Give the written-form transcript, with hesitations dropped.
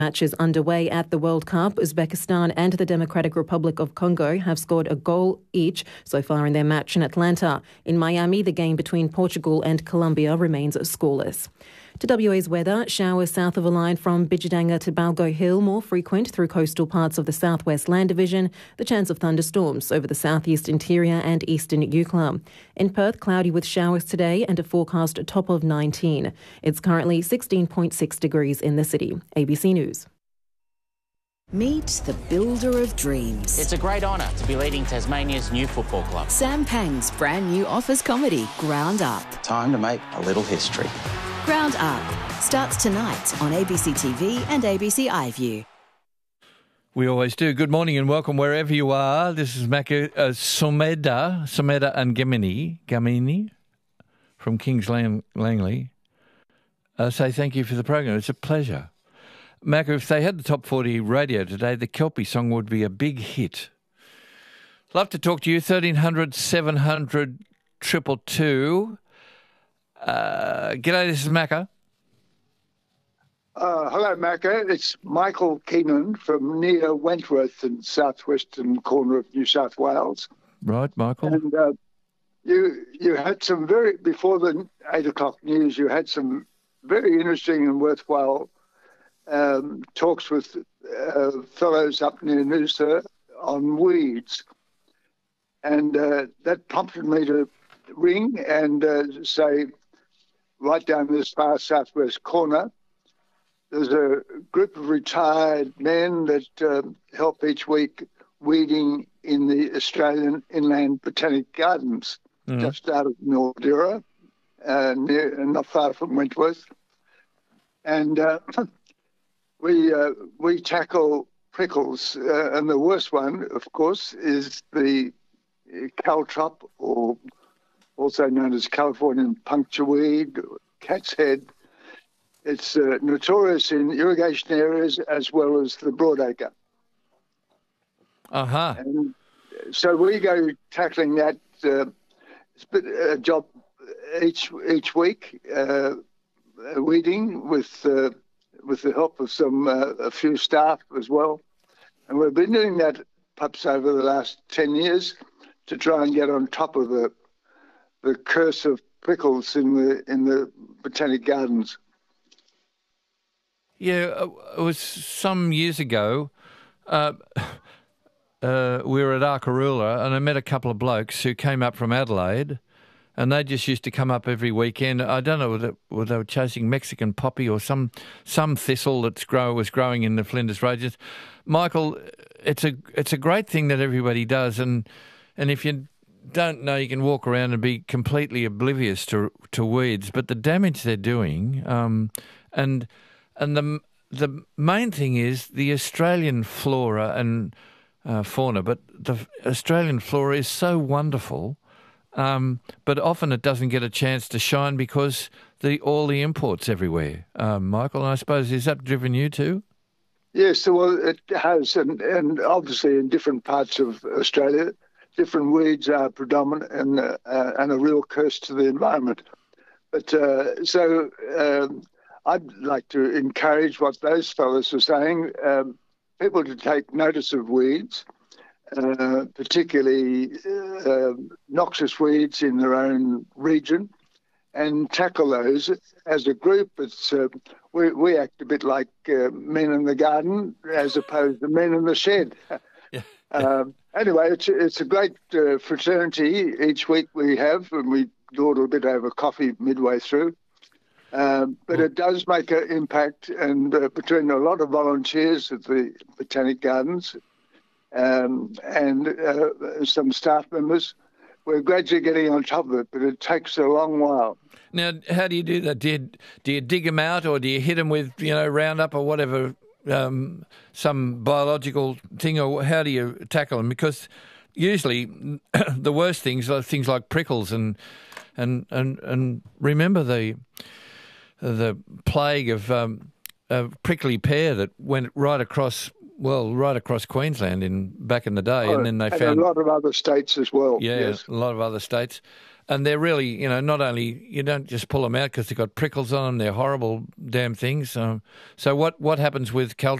Matches underway at the World Cup. Uzbekistan and the Democratic Republic of Congo have scored a goal each so far in their match in Atlanta. In Miami, the game between Portugal and Colombia remains scoreless. To WA's weather, showers south of a line from Bijidanga to Balgo Hill, more frequent through coastal parts of the southwest land division. The chance of thunderstorms over the southeast interior and eastern Eucla. In Perth, cloudy with showers today and a forecast top of 19. It's currently 16.6 degrees in the city. ABC News. Meet the builder of dreams. It's a great honour to be leading Tasmania's new football club. Sam Pang's brand new office comedy, Ground Up. Time to make a little history. Ground Up starts tonight on ABC TV and ABC iView. We always do. Good morning and welcome wherever you are. This is Someda and Gamini from Kings Langley. Say thank you for the program. It's a pleasure. Maka, if they had the Top 40 radio today, the Kelpie song would be a big hit. Love to talk to you. 1300 700 222. G'day, this is Macca. Hello, Macca. It's Michael Keenan from near Wentworth in southwestern corner of New South Wales. Right, Michael. And you had some before the 8 o'clock news, you had some very interesting and worthwhile talks with fellows up near Noosa on weeds. And that prompted me to ring and say, right down this far southwest corner, there's a group of retired men that help each week weeding in the Australian Inland Botanic Gardens, just out of Mildura, not far from Wentworth. And we tackle prickles, and the worst one, of course, is the caltrop, or also known as Californian punctureweed, cat's head. It's notorious in irrigation areas as well as the broadacre. Uh-huh. And so we go tackling that. It's a job each week, weeding with the help of a few staff as well. And we've been doing that perhaps over the last 10 years to try and get on top of the curse of prickles in the Botanic Gardens. Yeah, it was some years ago. We were at Arkaroola and I met a couple of blokes who came up from Adelaide, and they just used to come up every weekend. I don't know whether they were chasing Mexican poppy or some thistle was growing in the Flinders Ranges. Michael, it's a great thing that everybody does, and if you don't know, you can walk around and be completely oblivious to weeds, but the damage they're doing, and the main thing is the Australian flora and fauna, but the Australian flora is so wonderful, but often it doesn't get a chance to shine because all the imports everywhere. Michael, and I suppose, has that driven you too? Yes, well, it has, and obviously in different parts of Australia, different weeds are predominant and a real curse to the environment. But I'd like to encourage what those fellows are saying, people to take notice of weeds, particularly noxious weeds in their own region, and tackle those as a group. It's we act a bit like men in the garden as opposed to men in the shed. Yeah. Anyway, it's a great fraternity each week we have, and we dawdle a bit over coffee midway through. But it does make an impact, and between a lot of volunteers at the Botanic Gardens and some staff members, we're gradually getting on top of it, but it takes a long while. Now, how do you do that? Do you dig them out, or do you hit them with Roundup or whatever, some biological thing, or how do you tackle them? Because usually the worst things are things like prickles, and remember the plague of prickly pear that went right across Well, right across Queensland back in the day, and then they found a lot of other states as well. Yeah, yes. a lot of other states. And they're really, not only, you don't just pull them out because they've got prickles on them, they're horrible damn things. So what happens with